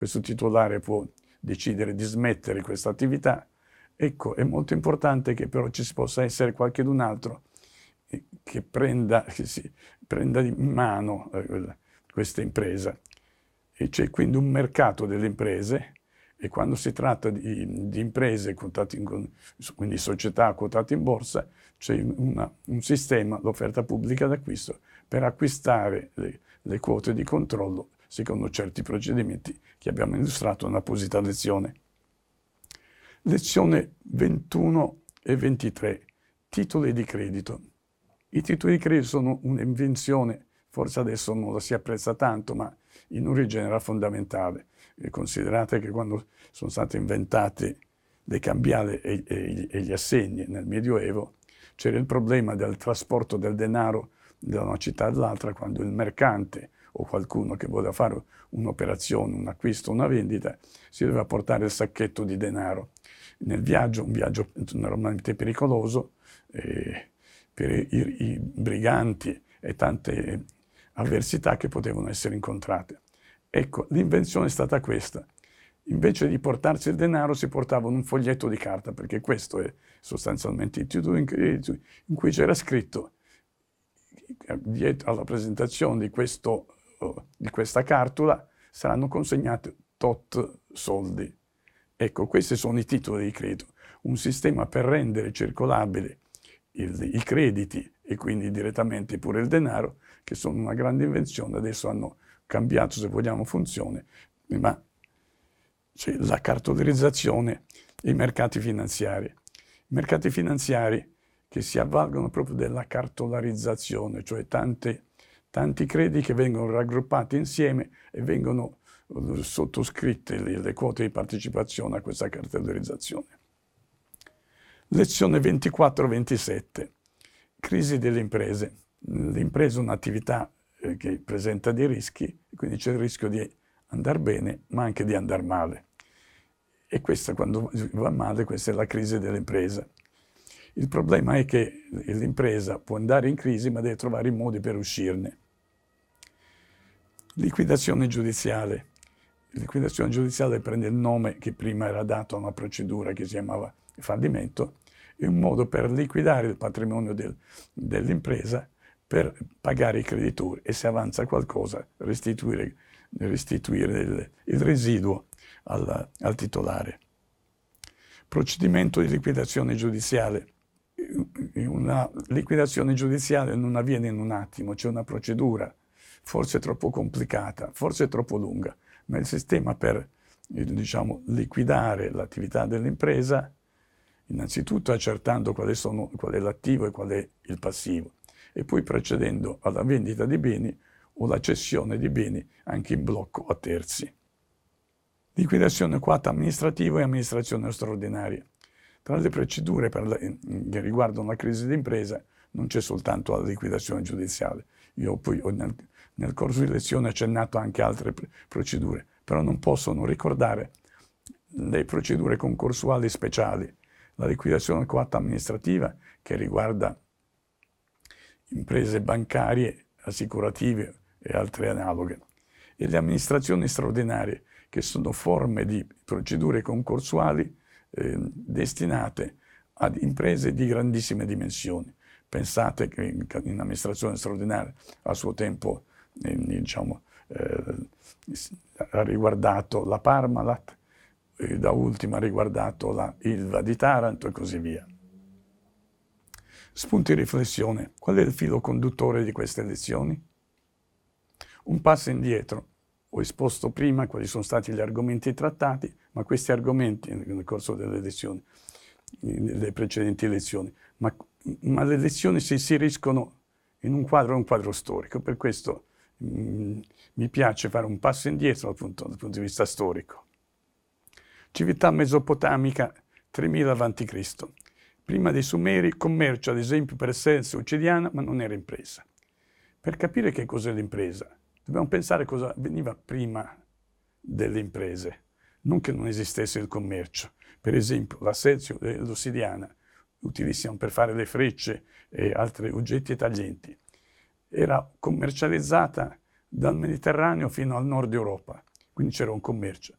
questo titolare può decidere di smettere questa attività. Ecco, è molto importante che però ci possa essere qualcun altro che prenda in mano questa impresa. E c'è quindi un mercato delle imprese, e quando si tratta di imprese quotate quindi società quotate in borsa, c'è un sistema, l'offerta pubblica d'acquisto, per acquistare le quote di controllo secondo certi procedimenti che abbiamo illustrato nell'apposita lezione. Lezione 21 e 23. Titoli di credito. I titoli di credito sono un'invenzione, forse adesso non la si apprezza tanto, ma in origine era fondamentale. E considerate che quando sono stati inventati le cambiali e gli assegni nel Medioevo, c'era il problema del trasporto del denaro da una città all'altra, quando il mercante o qualcuno che voleva fare un'operazione, un acquisto, una vendita, si doveva portare il sacchetto di denaro. Nel viaggio, un viaggio normalmente pericoloso, per i briganti e tante avversità che potevano essere incontrate. Ecco, l'invenzione è stata questa. Invece di portarsi il denaro si portavano un foglietto di carta, perché questo è sostanzialmente il titolo in cui c'era scritto, dietro alla presentazione di questa cartola saranno consegnati tot soldi. Ecco, questi sono i titoli di credito, un sistema per rendere circolabili i crediti e quindi direttamente pure il denaro, che sono una grande invenzione. Adesso hanno cambiato, se vogliamo, funzione, ma c'è la cartolarizzazione e i mercati finanziari. I mercati finanziari che si avvalgono proprio della cartolarizzazione, cioè tanti crediti che vengono raggruppati insieme e vengono sottoscritte le quote di partecipazione a questa cartolarizzazione. Lezione 24-27. Crisi delle imprese. L'impresa è un'attività che presenta dei rischi, quindi c'è il rischio di andare bene, ma anche di andare male. E questa, quando va male, questa è la crisi dell'impresa. Il problema è che l'impresa può andare in crisi, ma deve trovare i modi per uscirne. Liquidazione giudiziale. La liquidazione giudiziale prende il nome che prima era dato a una procedura che si chiamava fallimento, è un modo per liquidare il patrimonio dell'impresa per pagare i creditori e, se avanza qualcosa, restituire il residuo al titolare. Procedimento di liquidazione giudiziale. Una liquidazione giudiziale non avviene in un attimo, c'è una procedura, forse troppo complicata, forse troppo lunga, ma il sistema per, liquidare l'attività dell'impresa, innanzitutto accertando qual è l'attivo e qual è il passivo, e poi procedendo alla vendita di beni o la cessione di beni anche in blocco a terzi. Liquidazione coatta amministrativa e amministrazione straordinaria. Tra le procedure che riguardano la crisi d'impresa non c'è soltanto la liquidazione giudiziale. Io poi nel corso di lezione ho accennato anche altre procedure, però non posso non ricordare le procedure concorsuali speciali. La liquidazione coatta amministrativa, che riguarda imprese bancarie, assicurative e altre analoghe, e le amministrazioni straordinarie, che sono forme di procedure concorsuali destinate ad imprese di grandissime dimensioni. Pensate che in amministrazione straordinaria a suo tempo ha riguardato la Parmalat, da ultima ha riguardato la Ilva di Taranto e così via. Spunti di riflessione. Qual è il filo conduttore di queste lezioni? Un passo indietro. Ho esposto prima quali sono stati gli argomenti trattati, ma questi argomenti nel corso delle lezioni, nelle precedenti lezioni, ma le lezioni si inseriscono in un quadro storico, per questo mi piace fare un passo indietro dal punto di vista storico. Civiltà mesopotamica 3000 a.C. Prima dei Sumeri, commercio ad esempio per essenza oceaniana, ma non era impresa. Per capire che cos'è l'impresa, dobbiamo pensare cosa veniva prima delle imprese, non che non esistesse il commercio. Per esempio, l'assezio dell'ossidiana, utilissima per fare le frecce e altri oggetti taglienti, era commercializzata dal Mediterraneo fino al nord Europa. quindi c'era un commercio.